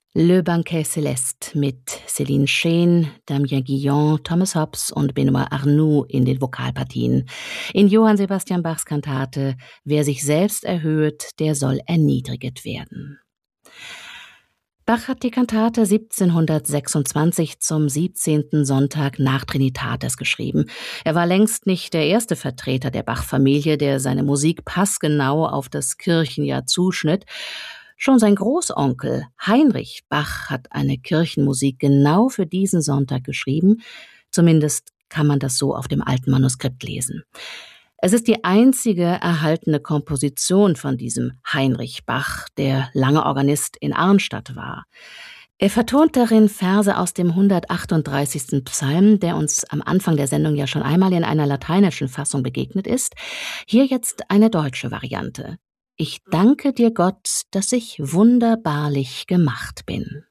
Le Banquet Céleste mit Céline Scheen, Damien Guillon, Thomas Hobbes und Benoît Arnoux in den Vokalpartien. In Johann Sebastian Bachs Kantate »Wer sich selbst erhöhet, der soll erniedriget werden«. Bach hat die Kantate 1726 zum 17. Sonntag nach Trinitatis geschrieben. Er war längst nicht der erste Vertreter der Bach-Familie, der seine Musik passgenau auf das Kirchenjahr zuschnitt. Schon sein Großonkel Heinrich Bach hat eine Kirchenmusik genau für diesen Sonntag geschrieben. Zumindest kann man das so auf dem alten Manuskript lesen. Es ist die einzige erhaltene Komposition von diesem Heinrich Bach, der lange Organist in Arnstadt war. Er vertont darin Verse aus dem 138. Psalm, der uns am Anfang der Sendung ja schon einmal in einer lateinischen Fassung begegnet ist. Hier jetzt eine deutsche Variante. Ich danke dir, Gott, dass ich wunderbarlich gemacht bin.